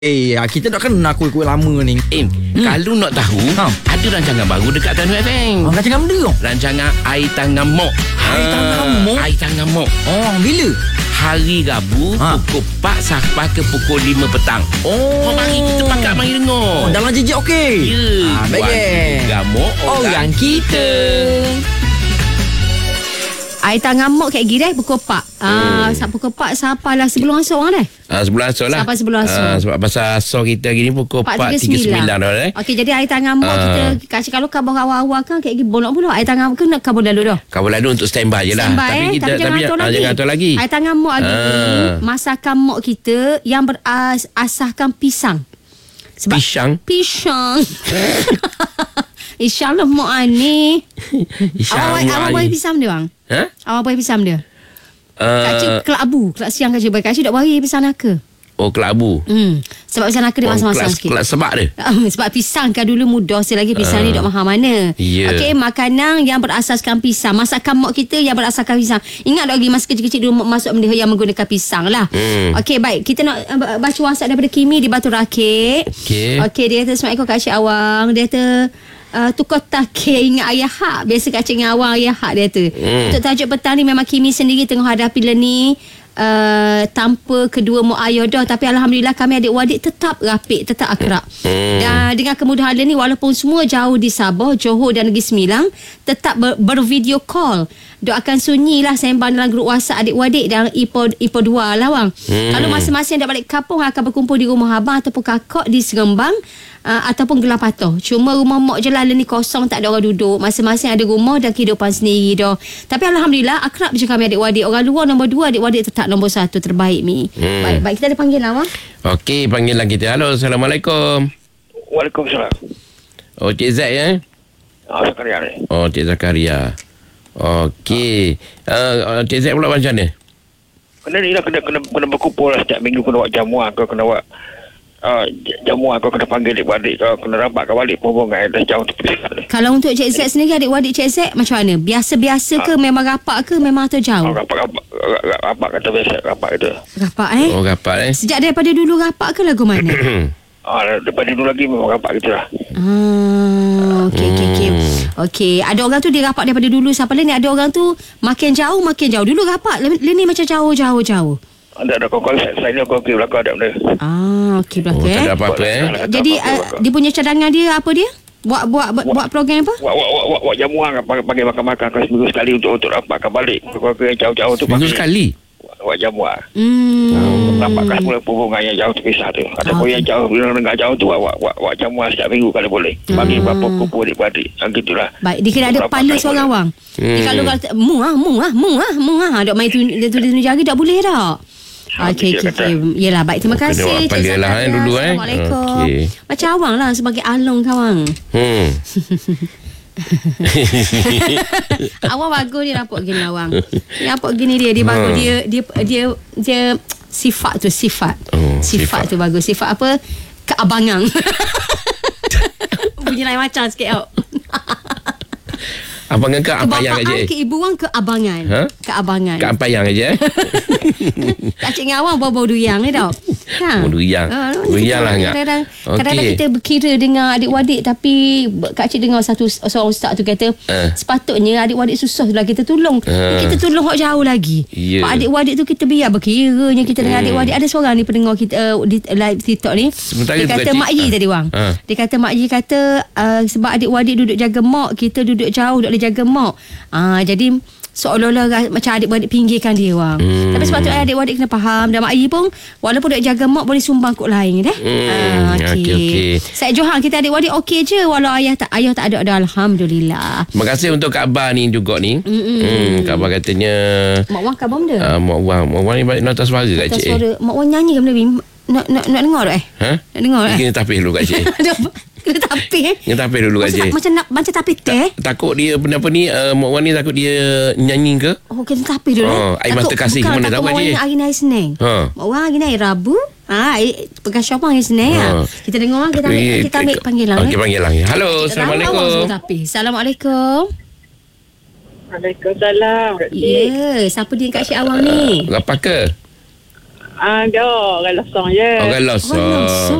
Kita nak kena kuih-kuih lama ni. Kalau nak tahu, ada rancangan baru dekat Tanu FM. Rancangan benda tu? Rancangan Air Tangan Mok. Air Tangan Mok. Oh, bila? Hari Rabu pukul 4 sampai ke pukul 5 petang. Mari kita pakat mari dengar. Dalam jejak okey. Ya. Baik. Mok Orang kita. Air Tangan Mok kat Girai pukul 4. Pukul 4 sampailah sebelum asar orang dah. Sebelum asar lah. Sampai sebelum asar. Sebab masa asar kita hari ni pukul 4.39 dah. Okey, jadi Air Tangan Mok kita kasi kalau khabar awal-awal kan kat bonok pula. Air Tangan ke nak khabar lalu dah. Khabar lalu untuk standby je lah. Tapi jangan atur lagi. Air Tangan Mok hari ni masakan mok kita yang berasaskan pisang. Sebab Pisang. InsyaAllah mok ni. Awak buat pisang dia bang? Awak buat pisang dia? Kak kelak abu. Kelak siang kak buat. Kak dak bari pisang naka. Oh, kelak abu. Sebab pisang naka dia masam-masam sikit. Kelak sebab dia. Sebab pisang kan dulu mudah sekali lagi pisang ni dok mahal mana. Okey, makanan yang berasaskan pisang. Masakan mok kita yang berasaskan pisang. Ingat lagi masa kecil-kecil dulu mok masuk benda yang menggunakan pisang lah. Okey, baik. Kita nak baca WhatsApp daripada Kimi di Batu Rakit. Okey, dia kata Assalamualaikum Kak Cik Awang. Dia kata tukar takhir ingat ayah hak. Biasa Kak Cik dengan Awang ayah hak dia tu. Untuk tajuk petang ni memang Kimi sendiri tengah hadapi ni tanpa kedua mak ayah dah. Tapi Alhamdulillah kami adik-adik tetap rapik, tetap akrab. Dan dengan kemudahan ni walaupun semua jauh di Sabah, Johor dan Negeri Sembilan, tetap bervideo call. Doakan sunyi lah sembang dalam grup WhatsApp adik-adik dan Ipo 2 lah bang. Kalau masing-masing dah balik kampung akan berkumpul di rumah abang ataupun kakak di Serembang ataupun Gelar Patah. Cuma rumah mak je lah ni kosong, tak ada orang duduk. Masing-masing ada rumah dan kehidupan sendiri dah. Tapi Alhamdulillah akrab je kami adik-adik. Orang luar nombor 2, adik-adik tetap nombor 1 terbaik Mi. Baik, kita ada panggil lah bang. Okey, panggilan kita. Halo, Assalamualaikum. Waalaikumsalam. Oh, Cik Zat ya? Zakaria ni. Oh, Cik Zakaria. Okey. Cik Zat pula macam mana? Kena ni lah, kena berkumpul lah setiap minggu. Kena buat jamuan, kena buat jamuan, kena panggil adik-adik, kena rapatkan balik perhubungan dah jauh tu. Kalau untuk Cik Zat sendiri, adik-adik Cik Zat macam mana? Biasa-biasa ke memang rapat ke memang atau jauh? Rapat kata biasa, rapat kata. Rapat Oh, rapat Sejak daripada dulu rapat ke lagu mana? Daripada dulu lagi memang rapat kita lah. Okey. Ada orang tu dia rapat daripada dulu sampai lain ni. Ada orang tu makin jauh. Dulu rapat, lain ni macam jauh. Ada kau saya ni kau okey belakang ada benda. Okey belakang. Tak ada apa-apa Jadi dia punya cadangan dia apa dia? Buat program apa? Buat jamuan, panggil makan-makan seminggu sekali untuk rapatkan balik. Kau yang jauh-jauh tu minggu sekali. Buat jamuan. Rapatkan semula perhubungan yang jauh terpisah tu. Ataupun yang jauh, negara jauh tu buat jamuan setiap minggu kalau boleh. Bagi berapa kumpul adik-adik. Gitulah. Baik, dia kena ada kepala seorang wang. Dia kalau muah dok main tu jari tak boleh dah. Okey. Yalah, baik, terima kasih. Kena lah dulu Assalamualaikum. Macam awang lah sebagai along kawan. Awang bagus dia nampak gini awang. Dia nampak gini dia bagus dia sifat tu bagus. Sifat apa? Keabangan. Bunyi lain macam sikit tau. Abangan ke apa yang aja? Keibuan keabangan. Keabangan. Keampayang aja. Kak Cik dengan awang bau duriang ni tau. Duriang. Duriang lah enggak. Kadang-kadang kita berkira dengan adik-adik, tapi Kak Cik dengar seorang ustaz tu kata sepatutnya adik-adik susah tu lah kita tolong. Kita tolong hok jauh lagi. Pak adik-adik tu kita biar berkiranya kita dengan adik-adik. Ada seorang ni pendengar kita di live TikTok ni. Dia kata Mak Yi tadi bang. Dia kata Mak Yi kata sebab adik-adik duduk jaga mak, kita duduk jauh duduk jaga mak. Jadi seolah-olah macam adik-adik pinggirkan dia orang. Tapi sepatutnya adik-adik kena faham. Dan Mak Yi pun walaupun duduk jaga mak boleh sumbang kot lain dah. Okey. Saya Johan kita adik-adik okey je walau ayah tak ada Alhamdulillah. Terima kasih untuk Kak Abah ni juga ni. Kak Abah katanya Mak Wang khabar benda. Mak Wang ni balik nota suara Kak Cik. Mak Wang nyanyi ke benda ni? Nak dengar tak Nak dengar Kena tapis dulu Kak Cik. Kena tapis Kena tapis dulu Kak Cik. Macam tapis teh. Takut dia apa ni Mak Wan ni takut dia nyanyi ke? Kena tapis dulu. Air mata kasih ke mana tahu Kak Cik. Hari ni hari Senin. Mak Wan hari ni hari Rabu. Pegang syopang hari Senin. Kita dengar kita ambil panggilan. Okey, panggilan. Halo, Assalamualaikum. Assalamualaikum. Waalaikumsalam. Ya, siapa dia Kak Cik Awang ni? Apa ke? Dia orang losong je. Orang losong.